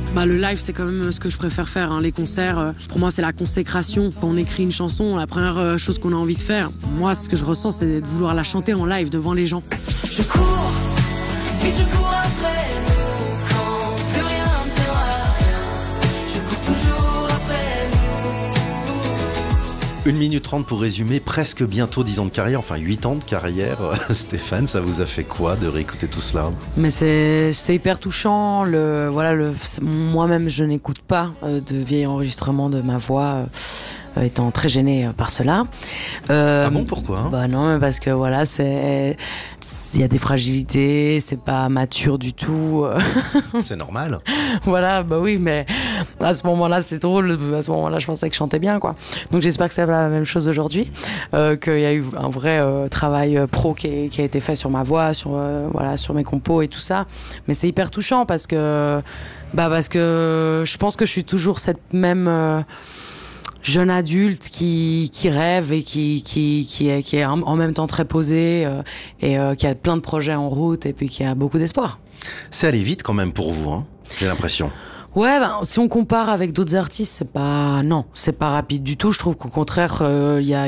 Le live, c'est quand même ce que je préfère faire, hein. Les concerts, pour moi, c'est la consécration. Quand on écrit une chanson, la première chose qu'on a envie de faire, moi, ce que je ressens, c'est de vouloir la chanter en live devant les gens. Je cours, vite je cours après nous, quand plus rien ne tiendra rien. Je cours toujours après nous. 1 minute 30 pour résumer presque bientôt 10 ans de carrière, enfin 8 ans de carrière. Stéphane, ça vous a fait quoi de réécouter tout cela ? Mais c'est hyper touchant. Moi-même, je n'écoute pas de vieilles enregistrements de ma voix. Étant très gênée par cela. Ah bon, pourquoi ? Non, mais parce que voilà, il y a des fragilités, c'est pas mature du tout. C'est normal. Voilà, oui, mais à ce moment-là, c'est drôle. À ce moment-là, je pensais que je chantais bien, quoi. Donc j'espère que c'est la même chose aujourd'hui, qu'il y a eu un vrai travail pro qui a été fait sur ma voix, sur mes compos et tout ça. Mais c'est hyper touchant parce que je pense que je suis toujours cette même jeune adulte qui rêve et qui est en même temps très posé et qui a plein de projets en route et puis qui a beaucoup d'espoir. C'est allé vite quand même pour vous, hein, j'ai l'impression. Ouais, si on compare avec d'autres artistes, c'est pas rapide du tout. Je trouve qu'au contraire, il y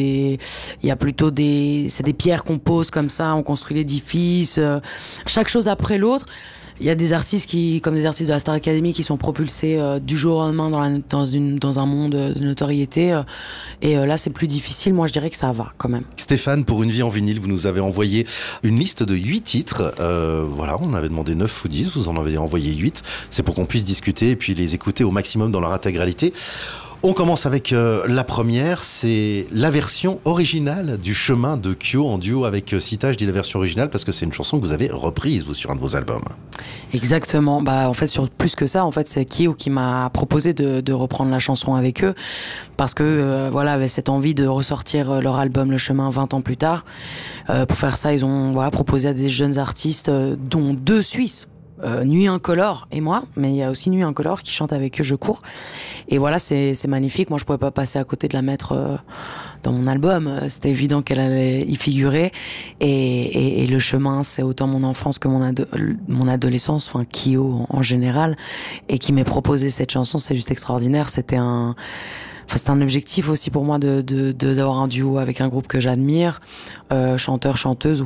a plutôt c'est des pierres qu'on pose comme ça, on construit l'édifice, chaque chose après l'autre. Il y a des artistes comme des artistes de la Star Academy qui sont propulsés du jour au lendemain dans un monde de notoriété. Et là, c'est plus difficile. Moi, je dirais que ça va quand même. Stéphane, pour Une vie en vinyle, vous nous avez envoyé une liste de 8 titres. On avait demandé 9 ou 10, vous en avez envoyé 8. C'est pour qu'on puisse discuter et puis les écouter au maximum dans leur intégralité. On commence avec la première, c'est la version originale du Chemin de Kyo en duo avec Sita. Je dis la version originale parce que c'est une chanson que vous avez reprise, vous, sur un de vos albums. Exactement. En fait, sur plus que ça, en fait, c'est Kyo qui m'a proposé de reprendre la chanson avec eux parce que avait cette envie de ressortir leur album Le Chemin 20 ans plus tard. Pour faire ça, ils ont proposé à des jeunes artistes, dont 2 Suisses. Nuit Incolore et moi, mais il y a aussi Nuit Incolore qui chante avec eux Je cours. Et voilà, c'est magnifique. Moi, je pouvais pas passer à côté de la mettre dans mon album. C'était évident qu'elle allait y figurer. Et Le Chemin, c'est autant mon enfance que mon adolescence, enfin Kyo en général, et qui m'ait proposé cette chanson, c'est juste extraordinaire. C'était un objectif aussi pour moi d'avoir un duo avec un groupe que j'admire, chanteur, chanteuse.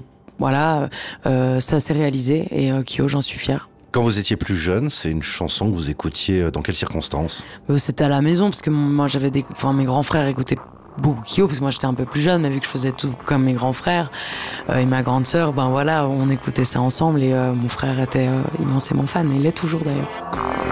Ça s'est réalisé et Kyo, j'en suis fière. Quand vous étiez plus jeune, c'est une chanson que vous écoutiez dans quelles circonstances ? C'était à la maison parce que moi mes grands frères écoutaient beaucoup Kyo parce que moi j'étais un peu plus jeune, mais vu que je faisais tout comme mes grands frères et ma grande sœur, on écoutait ça ensemble et mon frère était immensément fan et il l'est toujours d'ailleurs.